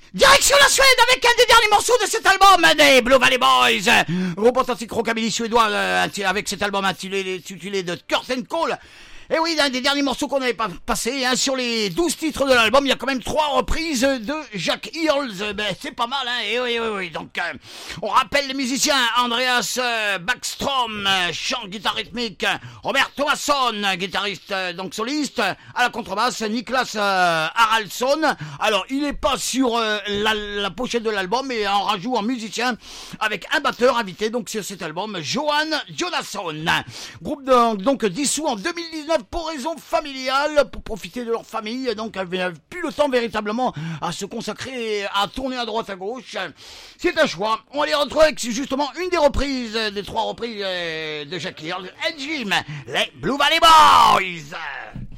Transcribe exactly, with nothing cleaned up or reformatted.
Direction la Suède avec un des derniers morceaux de cet album des Blue Valley Boys, groupe authentique rockabilly suédois euh, avec cet album intitulé, intitulé de Curtain Call. Et oui, un des derniers morceaux qu'on avait pas passé, hein, sur les douze titres de l'album, il y a quand même trois reprises de Jack Earls. Ben, c'est pas mal, hein. Et oui, oui, oui. Donc, euh, on rappelle les musiciens: Andreas euh, Backstrom, euh, chant, guitare rythmique; Robert Thomasson, guitariste, euh, donc soliste; à la contrebasse, Niklas euh, Haraldsson. Alors, il est pas sur euh, la, la pochette de l'album, mais en rajout en musicien avec un batteur invité, donc sur cet album, Johan Jonasson. Groupe de, donc dissous en deux mille dix-neuf pour raison familiale, pour profiter de leur famille, donc elle n'avait plus le temps véritablement à se consacrer à tourner à droite à gauche. C'est un choix. On les retrouve avec justement une des reprises, des trois reprises de Jack Earls et Jim, les Blue Valley Boys.